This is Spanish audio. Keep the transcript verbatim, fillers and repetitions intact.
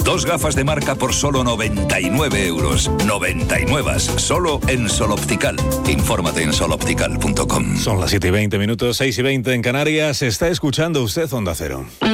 Dos gafas de marca por solo noventa y nueve euros. noventa y nueve, solo en Sol Optical. Infórmate en sol optical punto com. Son las siete y veinte minutos, seis y veinte en Canarias. Está escuchando usted Onda Cero.